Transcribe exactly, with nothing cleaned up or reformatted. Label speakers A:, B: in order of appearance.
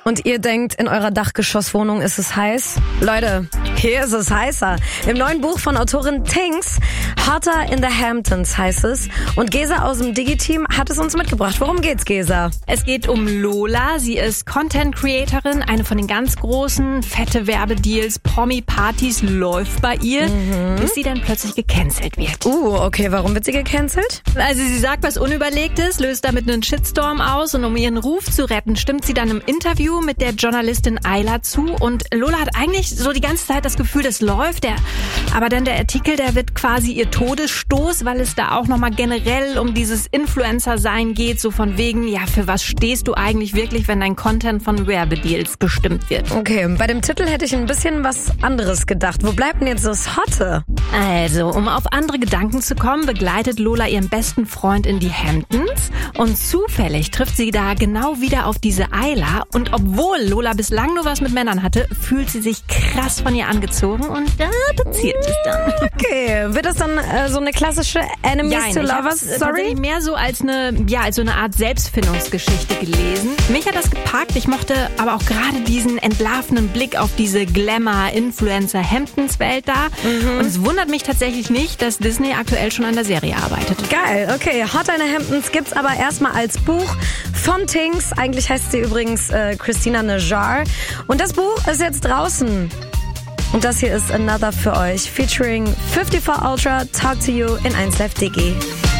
A: und ihr denkt, in eurer Dachgeschosswohnung ist es heiß? Leute, hier ist es heißer. Im neuen Buch von Autorin Tinks, Hotter in the Hamptons heißt es. Und Gesa aus dem Digi-Team hat es uns mitgebracht. Worum geht's, Gesa?
B: Es geht um Lola. Sie ist Content-Creatorin, eine von den ganz großen, fette Werbedeals, Promi-Partys läuft bei ihr, mhm. bis sie dann plötzlich gecancelt wird.
A: Uh, okay, warum wird sie gecancelt?
B: Also sie sagt was Unüberlegtes, löst damit einen Shitstorm aus und um ihren Ruf zu retten, stimmt sie dann im Interview mit der Journalistin Ayla zu und Lola hat eigentlich so die ganze Zeit das Gefühl, das läuft, der, aber dann der Artikel, der wird quasi ihr Todesstoß, weil es da auch nochmal generell um dieses Influencer-Sein geht, so von wegen, ja, für was stehst du eigentlich wirklich, wenn dein Content von Werbedeals bestimmt wird.
A: Okay, bei dem Titel hätte ich ein bisschen was anderes gedacht. Wo bleibt denn jetzt das Hotte?
B: Also, um auf andere Gedanken zu kommen, begleitet Lola ihren besten Freund in die Hamptons und zufällig trifft sie da genau wieder auf diese Ayla und obwohl Lola bislang nur was mit Männern hatte, fühlt sie sich krass von ihr angezogen und da passiert es dann.
A: Okay, wird das dann äh, so eine klassische Enemies
B: ja,
A: to Lovers Story?
B: Mehr so als eine, ja, als so eine Art Selbstfindungsgeschichte gelesen. Mich hat das gepackt. Ich mochte aber auch gerade diesen entlarvenden Blick auf diese Glamour-Influencer-Hamptons-Welt da. Mhm. Und es wundert mich tatsächlich nicht, dass Disney aktuell schon an der Serie arbeitet.
A: Geil, okay. Hot in the Hamptons gibt's aber erstmal als Buch von Tinks. Eigentlich heißt sie übrigens äh, Christina Najjar. Und das Buch ist jetzt draußen. Und das hier ist Another für euch, featuring fifty-four Ultra, Talk to You in eins Live Digi.